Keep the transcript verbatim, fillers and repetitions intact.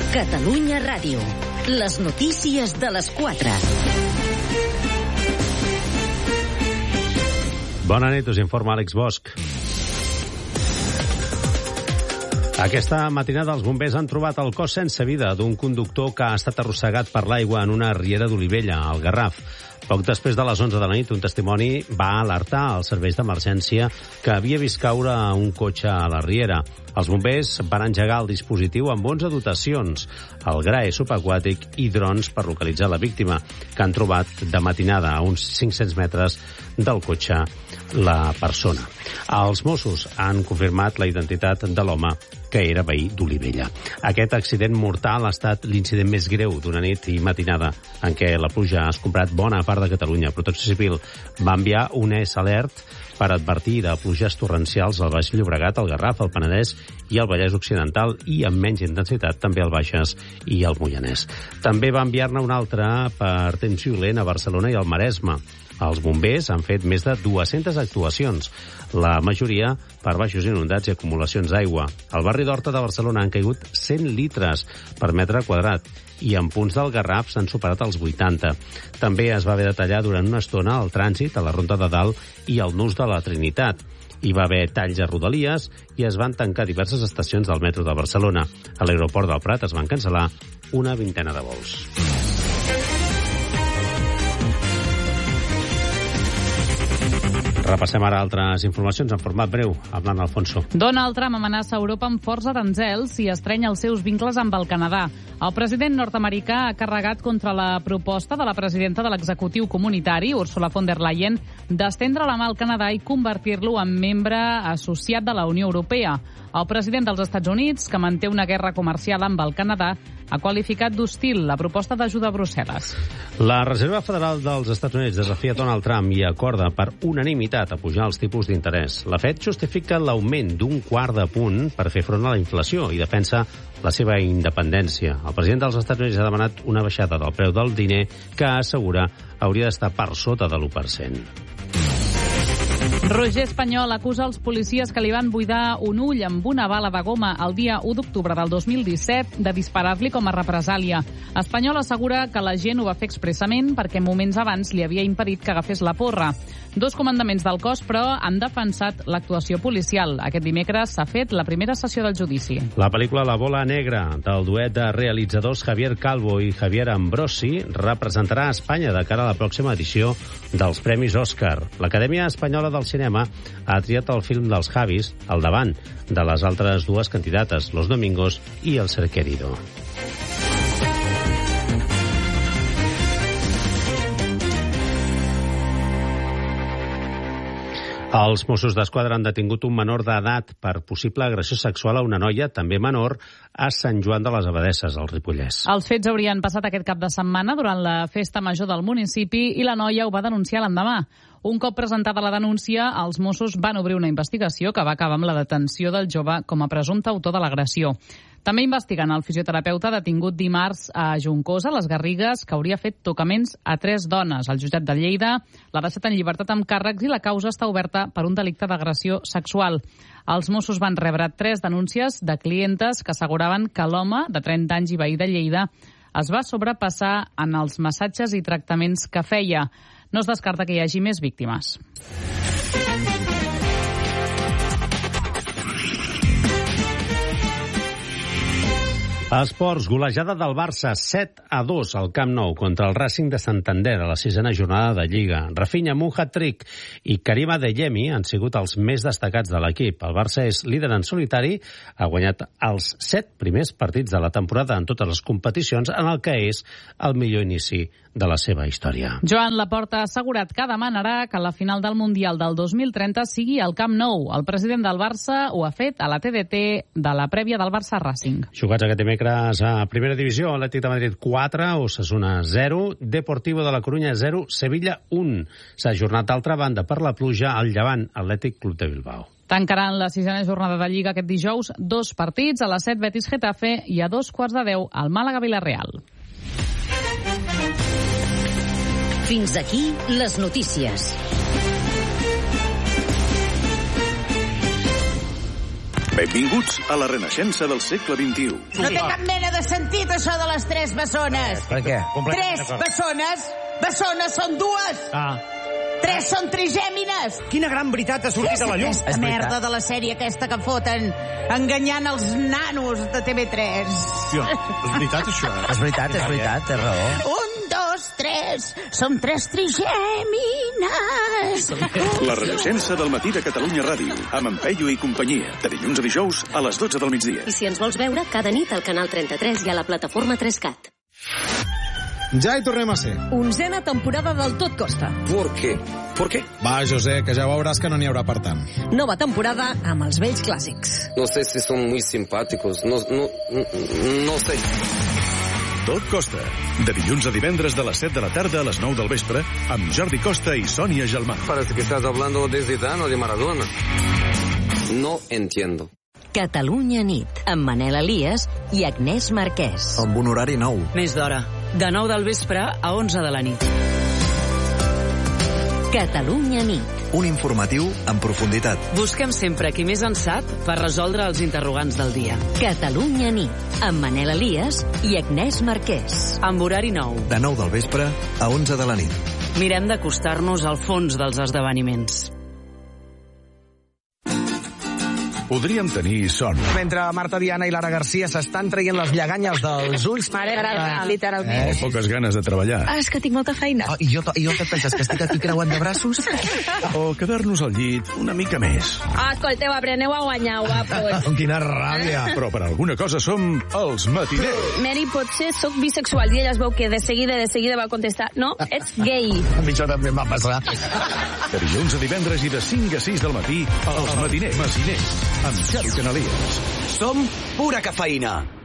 Catalunya Ràdio. Les notícies de les quatre. Bona nit, us informa Àlex Bosch. Aquesta matinada els bombers han trobat el cos sense vida d'un conductor que ha estat arrossegat per l'aigua en una riera d'Olivella, al Garraf. Poc després de les onze de la nit, un testimoni va alertar als serveis d'emergència que havia vist caure un cotxe a la riera. Els bombers van engegar el dispositiu amb onze dotacions, el grai subaquàtic i drons per localitzar la víctima, que han trobat de matinada a uns cinc-cents metres del cotxe la persona. Els Mossos han confirmat la identitat de l'home que era veí d'Olivella. Aquest accident mortal ha estat l'incident més greu d'una nit i matinada en què la pluja ha escombrat bona part de Catalunya. Protecció Civil va enviar un S alert per advertir de pluges torrencials al Baix Llobregat, al Garraf, al Penedès i al Vallès Occidental i amb menys intensitat també al Baixes i al Moianès. També va enviar-ne un altre per temps violent a Barcelona i al Maresme. Els bombers han fet més de dues-centes actuacions, la majoria per baixos inundats i acumulacions d'aigua. Al barri d'Horta de Barcelona han caigut cent litres per metre quadrat i en punts del Garraf s'han superat els vuitanta. També es va haver de tallar durant una estona el trànsit a la Ronda de Dalt i el nus de la Trinitat. Hi va haver talls a Rodalies i es van tancar diverses estacions del metro de Barcelona. A l'aeroport del Prat es van cancel·lar una vintena de vols. Repassem ara altres informacions en format breu, amb l'Anna Alfonso. Donald Trump amenaça Europa amb forts aranzels si estreny els seus vincles amb el Canadà. El president nord-americà ha carregat contra la proposta de la presidenta de l'executiu comunitari, Ursula von der Leyen, d'estendre la mà al Canadà i convertir-lo en membre associat de la Unió Europea. El president dels Estats Units, que manté una guerra comercial amb el Canadà, ha qualificat d'hostil la proposta d'ajuda a Brussel·les. La Reserva Federal dels Estats Units desafia Donald Trump i acorda per unanimitat a pujar els tipus d'interès. La Fed justifica l'augment d'un quart de punt per fer front a la inflació i defensa la seva independència. El president dels Estats Units ha demanat una baixada del preu del diner que assegura hauria d'estar per sota de l'u per cent. Roger Espanyol acusa els policies que li van buidar un ull amb una bala de goma el dia u d'octubre del dos mil disset de disparar-li com a represàlia. Espanyol assegura que la gent ho va fer expressament perquè moments abans li havia impedit que agafés la porra. Dos comandaments del cos, però, han defensat l'actuació policial. Aquest dimecres s'ha fet la primera sessió del judici. La pel·lícula La bola negra, del duet de realitzadors Javier Calvo i Javier Ambrosi, representarà a Espanya de cara a la pròxima edició dels Premis Òscar. L'Acadèmia Espanyola del Cinema ha triat el film dels Javis al davant de les altres dues candidates, Los Domingos i El ser querido. Els Mossos d'Esquadra han detingut un menor d'edat per possible agressió sexual a una noia, també menor, a Sant Joan de les Abadesses, al Ripollès. Els fets haurien passat aquest cap de setmana durant la festa major del municipi i la noia ho va denunciar l'endemà. Un cop presentada la denúncia, els Mossos van obrir una investigació que va acabar amb la detenció del jove com a presumpte autor de l'agressió. També investiguen el fisioterapeuta detingut dimarts a Juncosa, les Garrigues, que hauria fet tocaments a tres dones. El jutjat de Lleida l'ha deixat en llibertat amb càrrecs i la causa està oberta per un delicte d'agressió sexual. Els Mossos van rebre tres denúncies de clientes que asseguraven que l'home, de trenta anys i veí de Lleida, es va sobrepassar en els massatges i tractaments que feia. No es descarta que hi hagi més víctimes. Esports, golejada del Barça set a dos al Camp Nou contra el Racing de Santander a la sisena jornada de Lliga. Rafinha amb un hat-trick i Karim Adeyemi han sigut els més destacats de l'equip. El Barça és líder en solitari, ha guanyat els set primers partits de la temporada en totes les competicions, en el que és el millor inici de la seva història. Joan Laporta ha assegurat que demanarà que la final del Mundial del dos mil trenta sigui al Camp Nou. El president del Barça ho ha fet a la T D T de la prèvia del Barça Racing. Jugats aquest dimecres a Primera Divisió, Atlètic de Madrid quatre, Osasuna zero, Deportivo de la Corunya zero, Sevilla un. S'ha ajornat d'altra banda per la pluja al Llevant, Atlètic Club de Bilbao. Tancaran la sisena jornada de Lliga aquest dijous dos partits, a les set Betis Getafe i a dos quarts de deu al Màlaga Villarreal. Fins aquí les notícies. Benvinguts a la renaixença del segle vint-i-u. No té cap mena de sentit, això de les tres bessones. Per què? Tres bessones? Bessones són dues. Ah. Tres són trigèmines. Quina gran veritat ha sortit a la llum. Aquesta merda de la sèrie aquesta que foten enganyant els nanos de T V tres. Hòstia, és veritat, això? És veritat, és veritat, té raó. Un, dos, tres. Som tres trigèmines. La renaixença del matí de Catalunya Ràdio, amb en Peyu i companyia, de dilluns a dijous a les dotze del migdia. I si ens vols veure, cada nit al canal trenta-tres i a la plataforma tres cat. Ja hi tornem a ser. Onzena temporada del Tot Costa. ¿Por qué? ¿Por qué? Va, José, que ja veuràs que no n'hi haurà per tant. Nova temporada amb els vells clàssics. No sé si son muy simpáticos. No, no, no sé. Tot Costa. De dilluns a divendres de les set de la tarda a les nou del vespre amb Jordi Costa i Sònia Gelmà. Parece que estás hablando de Zidane o de Maradona. No entiendo. Catalunya nit, amb Manel Elias i Agnès Marquès. Amb un horari nou. Més d'hora. De nou del vespre a onze de la nit. Catalunya nit. Un informatiu en profunditat. Busquem sempre qui més en sap per resoldre els interrogants del dia. Catalunya nit, amb Manel Elias i Agnès Marquès. Amb horari nou. De nou del vespre a onze de la nit. Mirem d'acostar-nos al fons dels esdeveniments. Podríem tenir son. Mentre Marta Diana i Lara Garcia s'estan traient les lleganyes dels ulls... Mare, literalment. O poques ganes de treballar. Ah, és que tinc molta feina. Oh, i, jo, I jo què et penses, que estic aquí creuant de braços? O quedar-nos al llit una mica més. Ah, escolteu, apreneu a guanyar, guapos. Quina ràbia. Però per alguna cosa som els matiners. Mary, potser sóc bisexual. I ella es veu que de seguida, de seguida va contestar no, ets gay. A mi això també em va passar. De dilluns a divendres i de cinc a sis del matí, els matiners. Matiners. Amb Xavi Canalies. Som pura cafeïna.